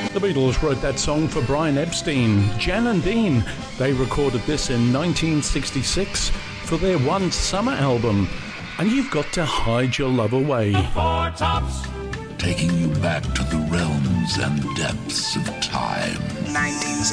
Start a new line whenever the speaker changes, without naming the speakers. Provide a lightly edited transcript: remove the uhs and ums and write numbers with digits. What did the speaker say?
The Beatles wrote that song for Brian Epstein. Jan and Dean, they recorded this in 1966 for their One Summer album. And you've got to hide your love away.
The Four Tops.
Taking you back to the realms and depths of time.